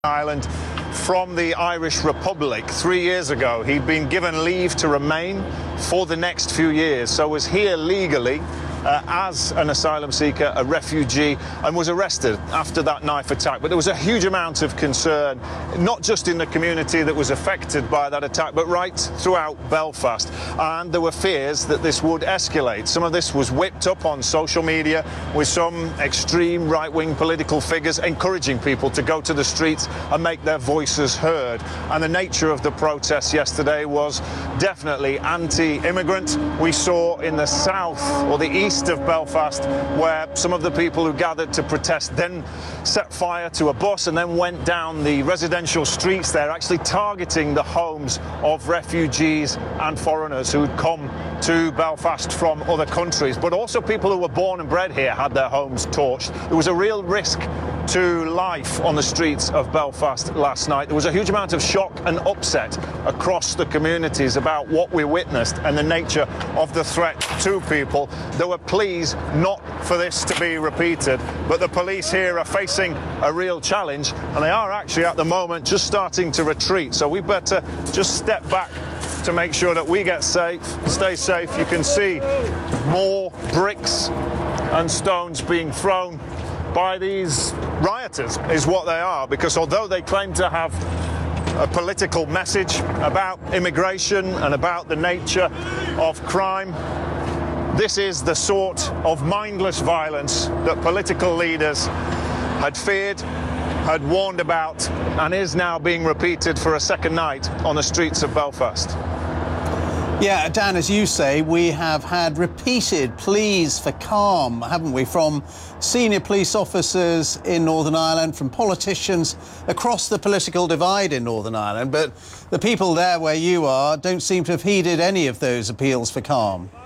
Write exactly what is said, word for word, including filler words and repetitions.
Ireland from the Irish Republic three years ago. He'd been given leave to remain for the next few years, so was here legally uh, as an asylum seeker, a refugee, and was arrested after that knife attack. But there was a huge amount of concern, not just in the community that was affected by that attack, but right throughout Belfast. And there were fears that this would escalate. Some of this was whipped up on social media with some extreme right-wing political figures encouraging people to go to the streets and make their voices heard. And the nature of the protests yesterday was definitely anti-immigrant. We saw in the south or the east of Belfast where some of the people who gathered to protest then set fire to a bus and then went down the residential streets there, actually targeting the homes of refugees and foreigners who'd come to Belfast from other countries. But also people who were born and bred here had their homes torched. There was a real risk to life on the streets of Belfast last night. There was a huge amount of shock and upset across the communities about what we witnessed and the nature of the threat to people. There were pleas not for this to be repeated, but the police here are facing a real challenge, and they are actually at the moment just starting to retreat. So we better just step back to make sure that we get safe, stay safe. You can see more bricks and stones being thrown by these rioters, is what they are, because although they claim to have a political message about immigration and about the nature of crime, this is the sort of mindless violence that political leaders had feared, had warned about, and is now being repeated for a second night on the streets of Belfast. Yeah, Dan, as you say, we have had repeated pleas for calm, haven't we, from senior police officers in Northern Ireland, from politicians across the political divide in Northern Ireland. But the people there where you are don't seem to have heeded any of those appeals for calm.